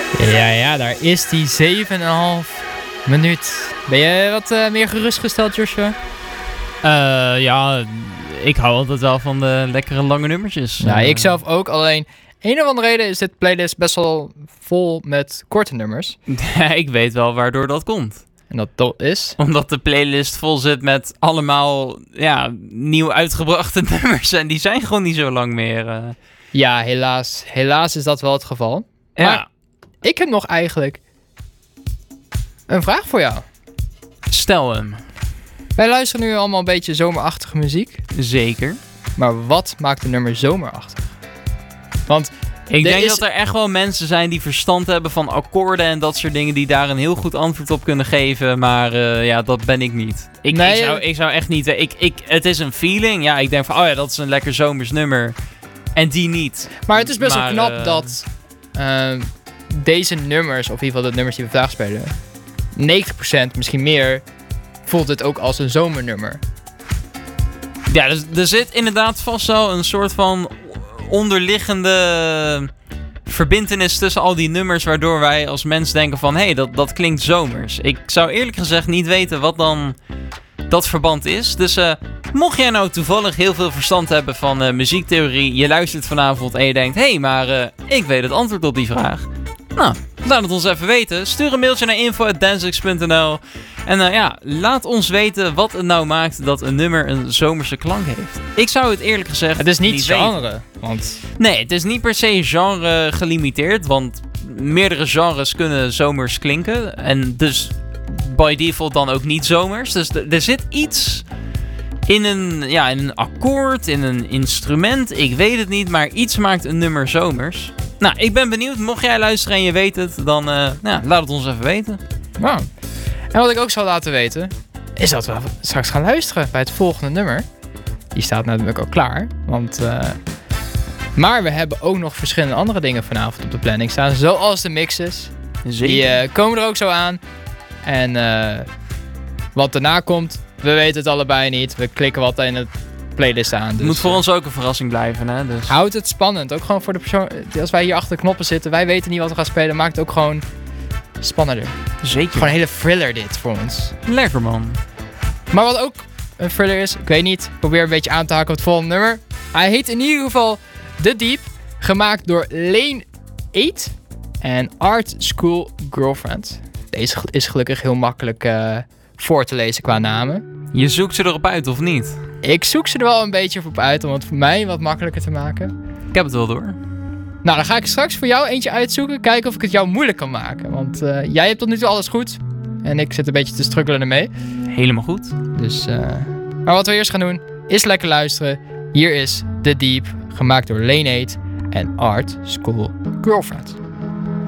Ja, daar is die 7,5 minuut. Ben je wat meer gerustgesteld, Joshua? Ja, ik hou altijd wel van de lekkere lange nummertjes. Ja, ik zelf ook. Alleen, een of andere reden is dit playlist best wel vol met korte nummers. Ik weet wel waardoor dat komt. En dat is? Omdat de playlist vol zit met allemaal nieuw uitgebrachte nummers. En die zijn gewoon niet zo lang meer. Ja, helaas. Helaas is dat wel het geval. Ja. Maar ik heb nog eigenlijk een vraag voor jou. Stel hem. Wij luisteren nu allemaal een beetje zomerachtige muziek. Zeker. Maar wat maakt een nummer zomerachtig? Want ik denk dat er echt wel mensen zijn die verstand hebben van akkoorden en dat soort dingen, die daar een heel goed antwoord op kunnen geven. Maar dat ben ik niet. Ik zou echt niet... Het is een feeling. Ja, ik denk van, dat is een lekker zomers nummer. En die niet. Maar het is best wel knap dat deze nummers, of in ieder geval de nummers die we vandaag spelen, 90%, misschien meer, voelt het ook als een zomernummer. Ja, dus er zit inderdaad vast wel een soort van onderliggende verbintenis tussen al die nummers, waardoor wij als mens denken van, hé, dat klinkt zomers. Ik zou eerlijk gezegd niet weten wat dan dat verband is. Dus mocht jij nou toevallig heel veel verstand hebben van muziektheorie, je luistert vanavond en je denkt, hé, maar ik weet het antwoord op die vraag. Nou, laat het ons even weten. Stuur een mailtje naar info@dancix.nl. En laat ons weten wat het nou maakt dat een nummer een zomerse klank heeft. Ik zou het eerlijk gezegd Het is niet genre. Weten. Nee, het is niet per se genre gelimiteerd. Want meerdere genres kunnen zomers klinken. En dus by default dan ook niet zomers. Dus er zit iets in een akkoord, in een instrument. Ik weet het niet, maar iets maakt een nummer zomers. Nou, ik ben benieuwd. Mocht jij luisteren en je weet het, dan laat het ons even weten. Wow. En wat ik ook zou laten weten, is dat we straks gaan luisteren bij het volgende nummer. Die staat natuurlijk al klaar. Maar we hebben ook nog verschillende andere dingen vanavond op de planning staan. Zoals de mixes. Zeker. Die komen er ook zo aan. En wat daarna komt, we weten het allebei niet. We klikken wat in het playlist aan. Dus het moet voor ons ook een verrassing blijven, hè? Dus. Houd het spannend. Ook gewoon voor de persoon. Als wij hier achter de knoppen zitten, wij weten niet wat we gaan spelen. Maakt het ook gewoon spannender. Zeker. Gewoon een hele thriller dit voor ons. Lekker, man. Maar wat ook een thriller is, ik weet niet. Ik probeer een beetje aan te haken op het volgende nummer. Hij heet in ieder geval The Deep. Gemaakt door Lane 8 en Art School Girlfriend. Deze is gelukkig heel makkelijk voor te lezen qua namen. Je zoekt ze erop uit, of niet? Ik zoek ze er wel een beetje op uit om het voor mij wat makkelijker te maken. Ik heb het wel door. Nou, dan ga ik straks voor jou eentje uitzoeken. Kijken of ik het jou moeilijk kan maken. Want jij hebt tot nu toe alles goed. En ik zit een beetje te struggelen ermee. Helemaal goed. Dus, maar wat we eerst gaan doen, is lekker luisteren. Hier is The Deep, gemaakt door Lane 8 en Art School Girlfriend.